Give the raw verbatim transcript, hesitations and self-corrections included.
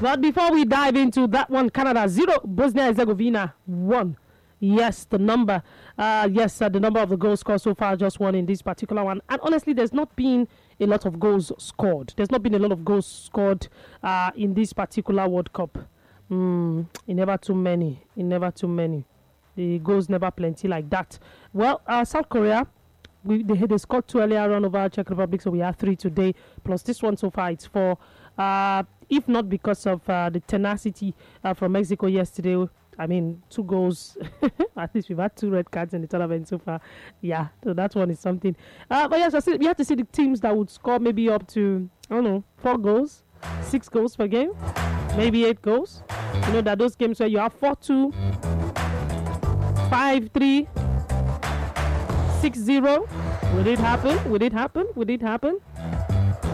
But before we dive into that one, Canada zero, Bosnia Herzegovina one. Yes, the number. Uh, yes, uh, the number of the goals scored so far, just one in this particular one. And honestly, there's not been a lot of goals scored. There's not been a lot of goals scored uh, in this particular World Cup. Mm, it never too many. It never too many. The goals never plenty like that. Well, uh, South Korea, we they, they scored two earlier on over Czech Republic, so we have three today. Plus this one so far, it's four. Uh, if not because of uh, the tenacity uh, from Mexico yesterday, I mean, two goals. At least we've had two red cards in the tournament so far. Yeah, so that one is something. Uh, but yes, I see, we have to see the teams that would score maybe up to, I don't know, four goals, six goals per game, maybe eight goals. You know, that those games where you have four two, five three, six zero. Will it happen? Will it happen? Will it happen?